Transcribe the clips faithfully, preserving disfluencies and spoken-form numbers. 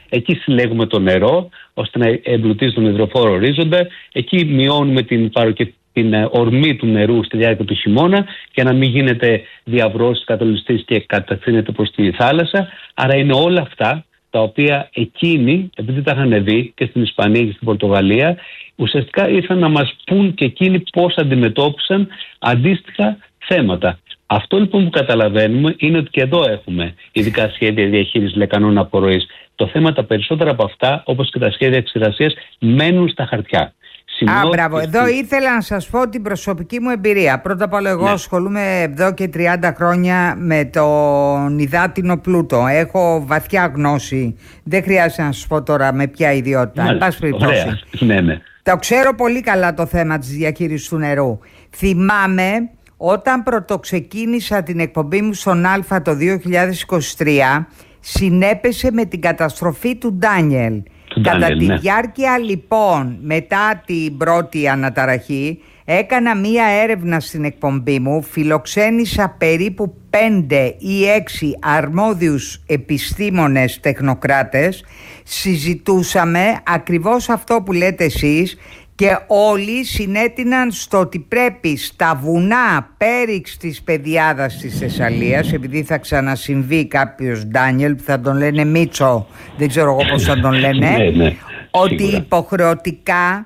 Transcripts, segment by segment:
Εκεί συλλέγουμε το νερό ώστε να εμπλουτίζει τον υδροφόρο ορίζοντα. Εκεί μειώνουμε την, παροκε... την ορμή του νερού στη διάρκεια του χειμώνα για να μην γίνεται διαβρώσεις κατολιστής και κατευθύνεται προς τη θάλασσα. Άρα είναι όλα αυτά τα οποία εκείνοι, επειδή τα είχαν δει και στην Ισπανία και στην Πορτογαλία, ουσιαστικά ήρθαν να μας πούν και εκείνοι πώς αντιμετώπισαν αντίστοιχα θέματα. Αυτό λοιπόν που καταλαβαίνουμε είναι ότι και εδώ έχουμε ειδικά σχέδια διαχείρισης λεκανών απορροής. Το θέμα τα περισσότερα από αυτά, όπως και τα σχέδια ξηρασίας, μένουν στα χαρτιά. Α, μπράβο. Εδώ ήθελα να σας πω την προσωπική μου εμπειρία. Πρώτα απ' όλα, εγώ ναι. ασχολούμαι εδώ και τριάντα χρόνια με τον υδάτινο πλούτο. Έχω βαθιά γνώση. Δεν χρειάζεται να σας πω τώρα με ποια ιδιότητα. Εν πάση περιπτώσει. Ναι, ναι. Το ξέρω πολύ καλά το θέμα της διαχείρισης του νερού. Θυμάμαι όταν πρωτοξεκίνησα την εκπομπή μου στον Α το δύο χιλιάδες είκοσι τρία, συνέπεσε με την καταστροφή του Ντάνιελ. Κατά τη ναι. διάρκεια λοιπόν, μετά την πρώτη αναταραχή, έκανα μία έρευνα στην εκπομπή μου, φιλοξένησα περίπου πέντε ή έξι αρμόδιους επιστήμονες τεχνοκράτες, συζητούσαμε ακριβώς αυτό που λέτε εσείς και όλοι συνέτειναν στο ότι πρέπει στα βουνά πέριξ της Πεδιάδας της Θεσσαλίας, επειδή θα ξανασυμβεί κάποιος Ντάνιελ που θα τον λένε Μίτσο, δεν ξέρω εγώ πώς θα τον λένε, ναι, ναι, ότι σίγουρα. Υποχρεωτικά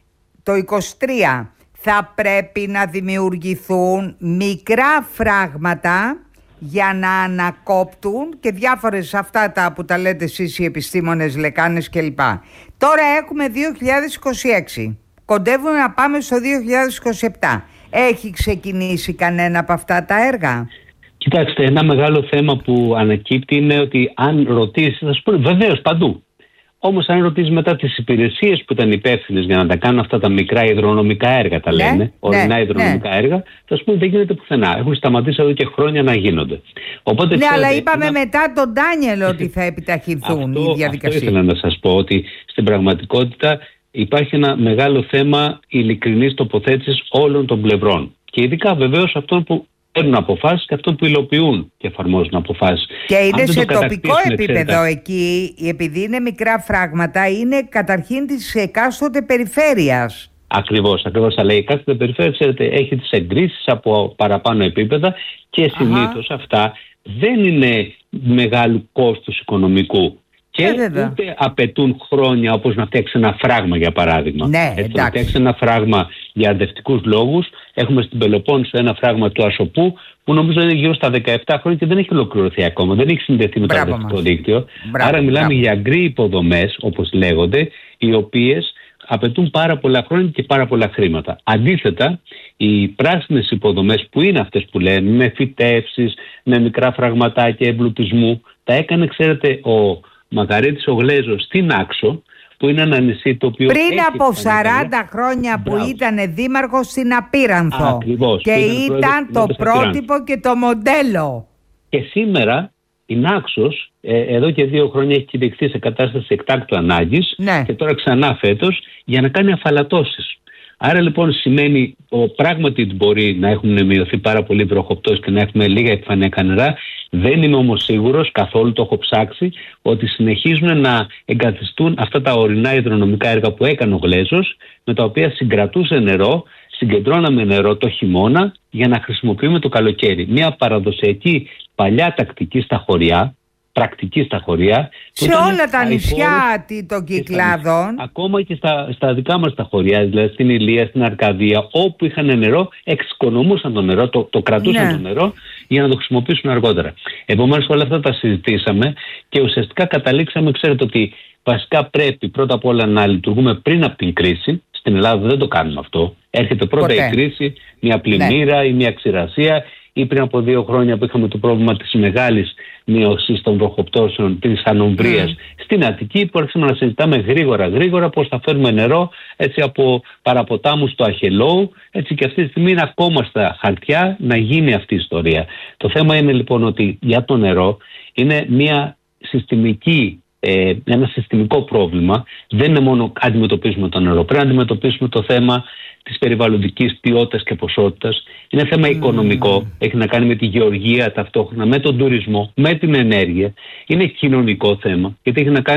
το είκοσι τρία θα πρέπει να δημιουργηθούν μικρά φράγματα για να ανακόπτουν και διάφορες αυτά τα που τα λέτε εσείς οι επιστήμονες, λεκάνες κλπ. Τώρα έχουμε δύο χιλιάδες είκοσι έξι. Κοντεύουμε να πάμε στο δύο χιλιάδες είκοσι επτά. Έχει ξεκινήσει κανένα από αυτά τα έργα? Κοιτάξτε, ένα μεγάλο θέμα που ανακύπτει είναι ότι αν ρωτήσεις, θα σου πούνε βεβαίως παντού. Όμως αν ρωτήσεις μετά τις υπηρεσίες που ήταν υπεύθυνες για να τα κάνουν αυτά τα μικρά υδρονομικά έργα, τα λένε, ναι, ορεινά ναι, υδρονομικά ναι. έργα, θα σου πούνε δεν γίνεται πουθενά. Έχουν σταματήσει εδώ και χρόνια να γίνονται. Οπότε, ναι, ξέρετε, αλλά είπαμε ένα... μετά τον Ντάνιελ ότι θα επιταχυνθούν αυτό, οι διαδικασίες. Αυτό ήθελα να σας πω, ότι στην πραγματικότητα υπάρχει ένα μεγάλο θέμα ειλικρινής τοποθέτησης όλων των πλευρών. Και ειδικά βεβαίως αυτών που παίρνουν αποφάσεις και αυτών που υλοποιούν και εφαρμόζουν αποφάσεις. Και είναι σε το τοπικό επίπεδο, ξέρετε, εκεί, επειδή είναι μικρά φράγματα, είναι καταρχήν της εκάστοτε περιφέρειας. Ακριβώς, ακριβώς. Αλλά η εκάστοτε περιφέρεια, ξέρετε, έχει τις εγκρίσεις από παραπάνω επίπεδα και συνήθως αυτά δεν είναι μεγάλου κόστους οικονομικού. Και ε, ούτε απαιτούν χρόνια όπως να φτιάξει ένα φράγμα, για παράδειγμα. Ναι, έτσι, να φτιάξει ένα φράγμα για αρδευτικούς λόγους. Έχουμε στην Πελοπόννησο ένα φράγμα του Ασοπού που νομίζω είναι γύρω στα δεκαεπτά χρόνια και δεν έχει ολοκληρωθεί ακόμα. Δεν έχει συνδεθεί με το αρδευτικό δίκτυο. Μπράβο, Άρα μιλάμε μπράβο. για αγκροί υποδομές, όπως λέγονται, οι οποίες απαιτούν πάρα πολλά χρόνια και πάρα πολλά χρήματα. Αντίθετα, οι πράσινες υποδομές που είναι αυτές που λένε, με φυτεύσεις, με μικρά φραγματάκια εμπλουτισμού, τα έκανε, ξέρετε, ο Μακαρίτης ο Γλέζος στην Άξο, που είναι ένα νησί το οποίο... Πριν από σαράντα χρόνια που Μπράβο. ήταν δήμαρχος στην Απίρανθο. Ακριβώς. Και ήταν το πρότυπο και το μοντέλο. Και σήμερα η Νάξος ε, εδώ και δύο χρόνια έχει κηρυχθεί σε κατάσταση εκτάκτου ανάγκης, ναι. και τώρα ξανά φέτος για να κάνει αφαλατώσεις. Άρα λοιπόν σημαίνει ο, πράγματι ότι μπορεί να έχουν μειωθεί πάρα πολύ βροχοπτώσεις και να έχουμε λίγα επιφανειακά νερά. Δεν είμαι όμως σίγουρος, καθόλου το έχω ψάξει, ότι συνεχίζουν να εγκαθιστούν αυτά τα ορεινά υδρονομικά έργα που έκανε ο Γλέζος, με τα οποία συγκρατούσε νερό, συγκεντρώναμε νερό το χειμώνα για να χρησιμοποιούμε το καλοκαίρι. Μια παραδοσιακή παλιά τακτική στα χωριά, πρακτική στα χωριά. Σε όλα τα νησιά των Κυκλάδων. Ακόμα και στα, στα δικά μας τα χωριά, δηλαδή στην Ηλία, στην Αρκαδία, όπου είχαν νερό, εξοικονομούσαν το νερό, το, το κρατούσαν ναι. το νερό για να το χρησιμοποιήσουν αργότερα. Επομένως όλα αυτά τα συζητήσαμε και ουσιαστικά καταλήξαμε, ξέρετε, ότι βασικά πρέπει πρώτα απ' όλα να λειτουργούμε πριν από την κρίση. Στην Ελλάδα δεν το κάνουμε αυτό. Έρχεται πρώτα Ποτέ. η κρίση, μια πλημμύρα ναι. ή μια ξηρασία, ή πριν από δύο χρόνια που είχαμε το πρόβλημα της μεγάλης μείωσης των βροχοπτώσεων, της ανομβρίας mm. στην Αττική, που άρχισαμε να συζητάμε γρήγορα γρήγορα πώς θα φέρουμε νερό έτσι, από παραποτάμους στο Αχελόου, έτσι, και αυτή τη στιγμή είναι ακόμα στα χαρτιά να γίνει αυτή η ιστορία. Το θέμα είναι λοιπόν ότι για το νερό είναι μια συστημική Ε, ένα συστημικό πρόβλημα. Δεν είναι μόνο αντιμετωπίζουμε το νερό, πρέπει να αντιμετωπίσουμε το θέμα της περιβαλλοντικής ποιότητας και ποσότητας. Είναι θέμα mm. οικονομικό, έχει να κάνει με τη γεωργία ταυτόχρονα, με τον τουρισμό, με την ενέργεια. Είναι κοινωνικό θέμα, γιατί έχει να κάνει